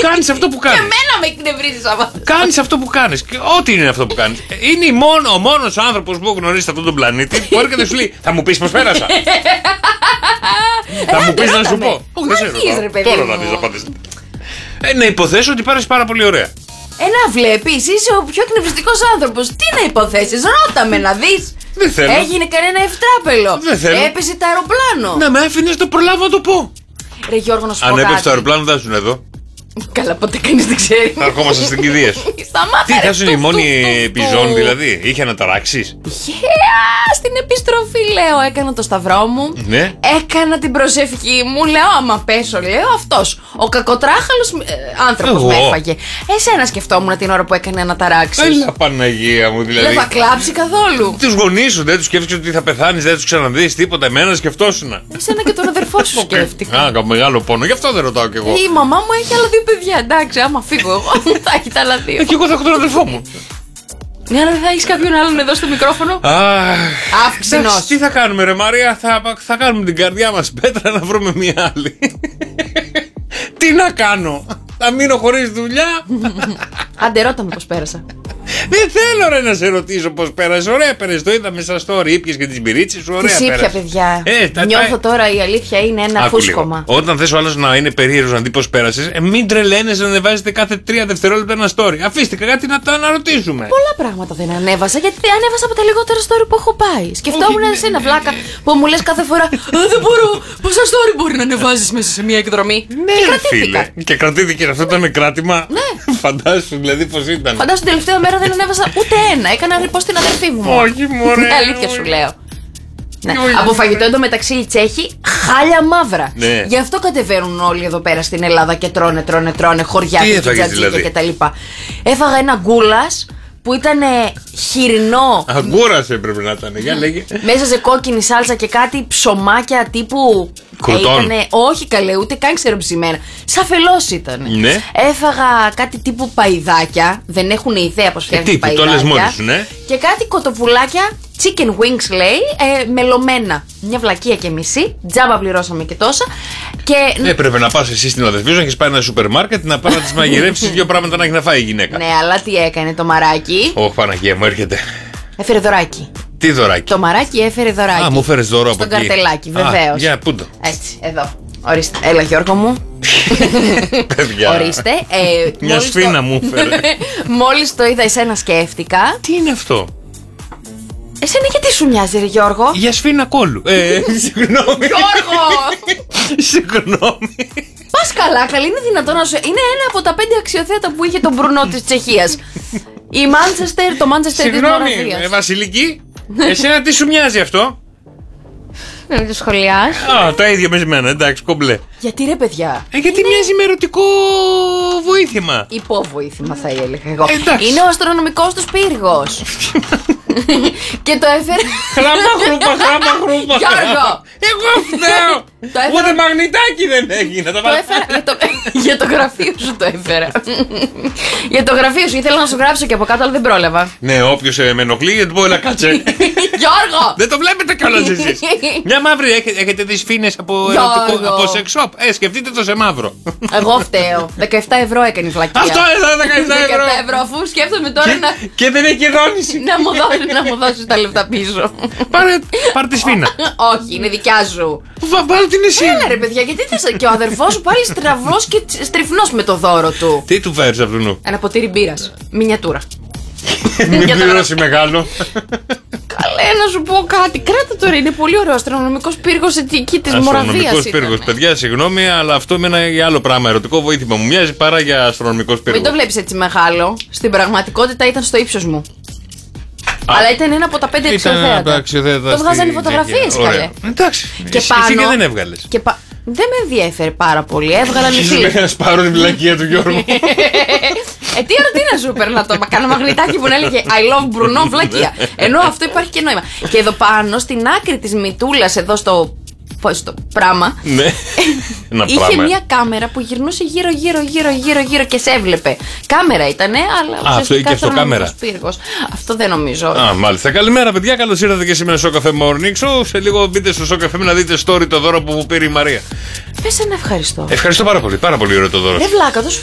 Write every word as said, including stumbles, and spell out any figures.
Κάνεις αυτό που κάνεις. Και εμένα με εκνευρίζεις άμα. Κάνεις αυτό που κάνεις. Ό,τι είναι αυτό που κάνεις. Είναι μόνο, ο μόνος άνθρωπος που έχω γνωρίσει σε αυτόν τον πλανήτη που έρχεται και σου λέει: θα μου πεις πως πέρασα. Θα μου πεις να σου πω. Όχι, δεν ξέρω. Τώρα να δεις να απαντήσεις. Να υποθέσω ότι πέρασες πάρα πολύ ωραία. Ε, να βλέπεις, είσαι ο πιο εκνευριστικός άνθρωπος. Τι να υποθέσεις, ρώτα με να δεις. Δεν θέλω. Έγινε κανένα ευτράπελο. Δεν θέλω. Έπεσε το αεροπλάνο. Να με άφηνες το προλάβω να το πω. Ρε Γιώργο, να σου πω Αν κάτι. έπεσε το αεροπλάνο, θα ήσουν εδώ. Καλά, ποτέ κανείς δεν ξέρει. Θα ερχόμαστε στην κηδεία σου. Σταμάτα. Τι, θα ήσουν η μόνη επιζώνη δηλαδή. Είχε αναταράξεις. Yeah, στην επιστροφή λέω, έκανα το σταυρό μου. Ναι. Έκανα την προσευχή μου. Λέω, άμα πέσω, λέω, αυτός ο κακοτράχαλος ε, άνθρωπος Εγώ. με έφαγε. Εσένα σκεφτόμουν την ώρα που έκανε αναταράξεις. Έλα Παναγία μου δηλαδή. Δεν θα κλάψει καθόλου. Τους γονείς σου δεν τους σκέφτεσαι ότι θα πεθάνεις, δεν τους ξαναδείς τίποτα. Εμένα σκεφτόσουνα. Εσένα και τον αδερφό σου σκέφτηκα. Α, μεγάλο πόνο, γι' αυτό δεν ρωτάω κι εγώ. Η μαμά μου έχει άλλα δύο παιδιά. Εντάξει, άμα φύγω εγώ, θα έχει τα άλλα δύο. Ε, κι εγώ θα έχω τον αδερφό μου. Ναι, αλλά δεν θα έχει κάποιον άλλον εδώ στο μικρόφωνο. Αύξηνος. Εντάξει, τι θα κάνουμε, ρε Μαρία, θα, θα κάνουμε την καρδιά μας πέτρα να βρούμε μια άλλη. Τι να κάνω, θα μείνω χωρίς δουλειά. Άντε, ρώτα με πώς πέρασα. Δεν θέλω ρε να σε ρωτήσω πώς πέρασες. Ωραία πέρασες, το είδαμε στα story, ήπιες και τις μπυρίτσες σου, ωραία Τις ήπια, πέρασες. παιδιά. Ε, τα- Νιώθω τα- τώρα η αλήθεια είναι ένα Άκου φούσκωμα. λίγο. Όταν θες ο άλλος να είναι περίεργος να δει πώς πέρασες, ε, μην τρελαίνεσαι να ανεβάζετε κάθε τρία δευτερόλεπτα ένα story. Αφήστε κάτι να το αναρωτήσουμε. Πολλά πράγματα δεν ανέβασα, γιατί δεν ανέβασα από τα λιγότερα story που έχω πάει. Σκεφτόμουν Όχι, εσένα, ναι, βλάκα, που μου λες κάθε φορά: «Α, δεν μπορώ, πόσα story μπορεί να ανεβάζεις μέσα σε μια εκδρομή». Ναι, Και ρε κρατήθηκα. φίλε. Και κρατήθηκε, αυτό ήταν κράτημα. Ναι. Φαντάσου δηλαδή πώς ήταν. Φαντάσου την τελευταία μέρα δεν ανέβασα ούτε ένα. Έκανα ρηπό στην αδερφή μου. μόνο. Όχι, μωρέ. Ναι, αλήθεια σου λέω. Ναι. Όχι. Από φαγητό εντωμεταξύ οι Τσέχοι χάλια μαύρα. Ναι. Γι' αυτό κατεβαίνουν όλοι εδώ πέρα στην Ελλάδα και τρώνε, τρώνε, τρώνε χωριά Τι και έφαγες, τζατζίκια δηλαδή? κτλ. Έφαγα ένα γκούλας που ήταν χοιρινό. Αγκούρασε πρέπει να ήταν. Για λέγε. Μέσα σε κόκκινη σάλτσα και κάτι ψωμάκια τύπου. Κρουτών. Ε, ήτανε, όχι καλέ, ούτε καν ξεροψημένα. Σαφελός ήταν. Ναι. Έφαγα κάτι τύπου παϊδάκια. Δεν έχουν ιδέα πώς φτιάχνουν τύπου, το παϊδάκια. λες μόνη σου, ναι. Και κάτι κοτοπουλάκια, chicken wings λέει, ε, μελωμένα. Μια βλακεία και μισή. Τζάμπα πληρώσαμε και τόσα. Και Έπρεπε να πας εσύ στην αδερφή σου, να έχεις πάει ένα σούπερ μάρκετ, να πάει να τις μαγειρεύσεις δύο πράγματα να έχει να φάει η γυναίκα. ναι, αλλά τι έκανε το μαράκι. Όχι, Παναγία μου, έρχεται. Έφερε δωράκι. Τι δωράκι. Το μαράκι έφερε δωράκι. Α, μου φέρες δώρο από Στον εκεί. καρτελάκι, Α, βεβαίως. Για, πού το. Έτσι, εδώ. Ορίστε. Έλα, Γιώργο μου. Παιδιά. Ορίστε. Ε, Μια μόλις σφίνα το- μου φέρε. Μόλις το είδα, εσένα σκέφτηκα. Τι είναι αυτό. Εσένα γιατί σου μοιάζει, ρε Γιώργο. Για σφίνα κόλλου. Ε, συγγνώμη. Γιώργο! Συγγνώμη. Πας καλά, καλή, είναι δυνατόν να σου. Είναι ένα από τα πέντε αξιοθέατα που είχε τον Μπρουνό της Τσεχίας. Η Μάντσεστερ, το Μάντσεστερ της Συγγνώμη, ε, Μοραβίας. Βασιλική. Εσένα τι σου μοιάζει αυτό. Δεν το σχολιάς. Α, τα ίδια με μένα, εντάξει, κομπλέ. Γιατί ρε παιδιά. Ε, γιατί μοιάζει με ερωτικό βοήθημα. Υποβοήθημα θα έλεγα εγώ. Εντάξει. Είναι ο αστρονομικός του πύργος. Και το έφερε. Χράμα χρούπα, χράμα χρούπα. Γιώργο! Εγώ φταίω. Το έφερα- Ούτε μαγνητάκι δεν έγινε. Τα Το βάλα- έφερα για το, για το γραφείο σου το έφερα. Για το γραφείο σου ήθελα να σου γράψω και από κάτω, αλλά δεν πρόλαβα. Ναι, όποιος ε, με ενοχλεί, γιατί μπορεί να κάτσε. Γιώργο! Δεν το βλέπετε κιόλας εσείς. Μια μαύρη, έχετε, έχετε δει σφήνες από, Γιώργο. ερωτικό, από sex shop. Ε, σκεφτείτε το σε μαύρο. Εγώ φταίω. δεκαεπτά ευρώ έκανε η βλακεία. Αυτό εδώ δεκαεπτά ευρώ. δεκαεπτά ευρώ, αφού σκέφτομαι τώρα να, Και, και δεν έχει δόνηση. να, μου δώσει, να μου δώσεις τα λεφτά πίσω. Πάρε, πάρε τη σφήνα. Όχι, είναι δικιά σου. Βα- Βάλε την εσύ. Έλα ρε παιδιά, γιατί θες. Και ο αδερφός σου πάλι στραβός και τ- στριφνός με το δώρο του. Τι του φέρεις αυτού νου. Ένα ποτήρι μπύρας. Μινιατούρα. Μην Για το πληρώσει μεγάλο. Καλέ, να σου πω κάτι. Κράτα τώρα, είναι πολύ ωραίο. Αστρονομικός πύργος εκεί της Μοραβίας. Αστρονομικός πύργος. Παιδιά, συγγνώμη, αλλά αυτό με ένα για άλλο πράγμα. Ερωτικό βοήθημα μου μοιάζει παρά για αστρονομικός Μην πύργος. το βλέπεις έτσι μεγάλο. Στην πραγματικότητα ήταν στο ύψος μου. Α, Αλλά ήταν ένα από τα πέντε ήταν ένα από τα αξιοθέατα. αξιοθέατα Το βγάζανε στη φωτογραφίες, Τσεχία. καλέ. Ωραία. Εντάξει. Και Εσύ- πάνω. Εσύ και δεν έβγαλες. Και πα... Δεν με ενδιαφέρει πάρα πολύ. Έβγαλαν οι Σου φίλοι. λέει να σπάρω την βλακεία του Γιώργου. Ε, τι ώρα τι να σου παίρνα το. Μα κάνω μαγνητάκι που να έλεγε I love Bruno βλακεία. Ενώ αυτό υπάρχει και νόημα. Και εδώ πάνω, στην άκρη της μητούλας, εδώ στο. Πώς στο πράμα. Ναι. Ένα Είχε πράγμα. μια κάμερα που γυρνούσε γύρω γύρω γύρω γύρω γύρω και σε έβλεπε. Κάμερα ήτανε, αλλά αυτό ουσιαστικά είχε αυτό αστρονομικός κάμερα. πύργος. Αυτό δεν νομίζω. Α, μάλιστα. Καλημέρα, παιδιά. Καλώς ήρθατε και σήμερα στο Cafe Morning Show. Σε λίγο μπείτε στο Cafe να δείτε story το δώρο που μου πήρε η Μαρία. Πες ένα ευχαριστώ. Ευχαριστώ πάρα πολύ. Πάρα πολύ ωραίο το δώρο. Ρε βλάκα, τόσο